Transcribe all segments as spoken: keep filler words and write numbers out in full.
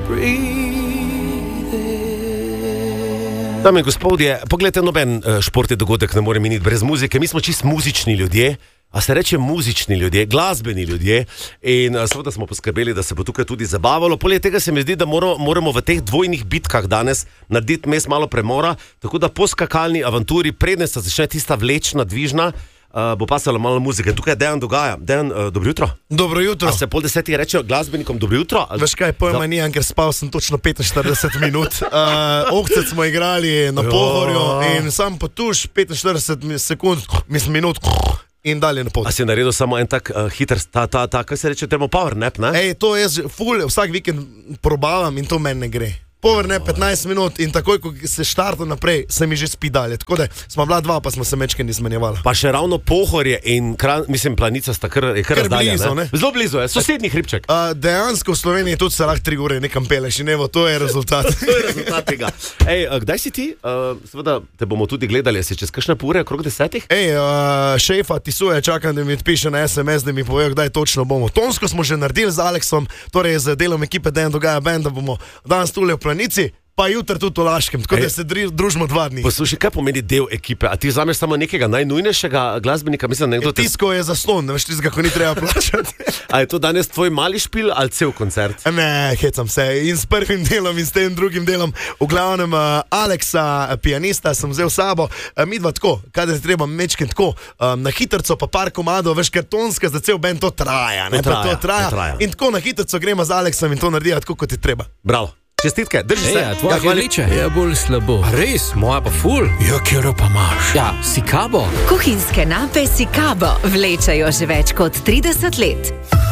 Dame in gospodje, pogledajte, noben športni dogodek ne more miniti brez muzike. Mi smo čist muzični ljudje, a se reče muzični ljudje, glasbeni ljudje, in seveda smo poskrbeli, da se bo tukaj tudi zabavalo. Poleg tega se mi zdi, da moramo, moramo v teh dvojnih bitkah danes narediti mes malo premora, tako da po skakalni avanturi, predne se začne tista vlečna, dvižna, Uh, bo pasalo malo muzike. Tukaj je Dejan dogaja. Dejan, uh, dobro jutro. Dobro jutro. A se pol desetih reče glasbenikom dobro jutro? Ali... Veš kaj, pojma Za... nijem, ker spal sem točno petinštirideset minut. Uh, Ohcet smo igrali na Pohorju in sam potuš petinštirideset sekund, mislim minut in dalje na pot. A si naredil samo en tak uh, hiter, ta, ta, ta, kaj se reče, termo power nap, ne? Ej, to jaz ful, vsak vikend probavam in to meni ne gre. Power nap petnajst minut in takoj, ko se štarta naprej, se mi že spi dalje. Tako da smo bila dva, pa smo se mečken izmenjevali. Pa še ravno Pohorje in kran, mislim, Planica sta kar, je kar, kar razdalja, blizu, ne? ne? Zelo blizu je, sosednji hribček. Uh, dejansko v Sloveniji tudi se lahko tri ure nekam peleš in evo, to je rezultat. To je rezultat tega. Ej, uh, kdaj si ti? Uh, seveda te bomo tudi gledali, si čez kakšne ure, okrog desetih? Ej, uh, šefa Tisuje, čakam, da mi odpiše na es em es, da mi povejo, kdaj točno bomo. Tonsko smo že naredili z Aleksom, torej z delom ekipe Dejan dogaja band, da bomo danes tule v Planici, pa jutri tudi v Laškem, tako Ej. da se družimo dva dni. Poslušaj, kaj pomeni del ekipe? A ti vzameš samo nekega najnujnejšega glasbenika? Mislim, nekdo te... Tisko je zaslon, ne veš, tistega, ko ni treba plačati. A je to danes tvoj mali špil ali cel koncert? Ne, hecam se. In s prvim delom in s tem drugim delom. V glavnem uh, Aleksa, pianista, sem vzel sabo. Uh, midva tako, kadar treba mečken tako, um, na hitrco pa par komadov, veš, ker tonska za cel band to traja. Ne? To traja, to traja. To traja. In tako na hitrco gremo z Aleksom in to naredijo tako, kot je treba. Bravo. Čestitke, drži se. Ja, tvoja hvaliče je bolj slabo. A res, moja pa ful. Ja, kjero pa imaš. Ja, Sikabo. Kuhinjske nape Sikabo vlečajo že več kot trideset let.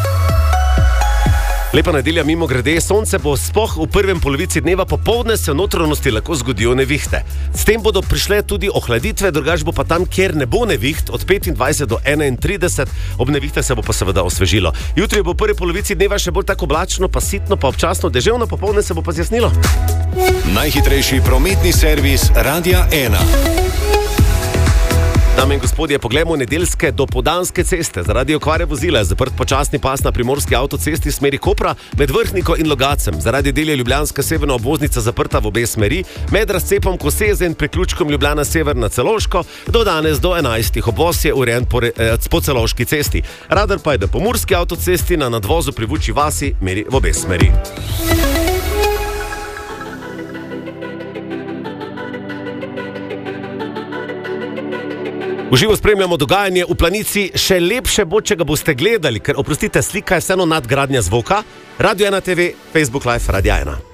Lepa nedelja mimo grede, sonce bo sploh v prvem polovici dneva, popoldne se v notranjosti lahko zgodijo nevihte. S tem bodo prišle tudi ohladitve, drugač bo pa tam, kjer ne bo neviht, od petindvajset do enaintrideset, ob nevihtah se bo pa seveda osvežilo. Jutri bo v prvi polovici dneva še bolj tako oblačno, pa sitno, pa občasno deževno, popoldne se bo pa zjasnilo. Najhitrejši prometni servis Radia ena. Dame in gospodje, poglejmo nedeljske dopoldanske ceste. Zaradi okvare vozila je zaprt počasni pas na primorski avtocesti v smeri Kopra med Vrhniko in Logacem. Zaradi del je ljubljanska severna obvoznica zaprta v obe smeri, med razcepom Koseze in priključkom Ljubljana sever na Celovško, do danes do enajstih. Obvoz je urejen po, eh, po Celovški cesti. Radar pa je na pomurski avtocesti na nadvozu pri Vučji vasi meri v obe smeri. V živo spremljamo dogajanje v Planici, še lepše bo, če ga boste gledali, ker, oprostite, slika je vseeno nadgradnja zvoka. Radio ena te ve, Facebook Live, Radio ena.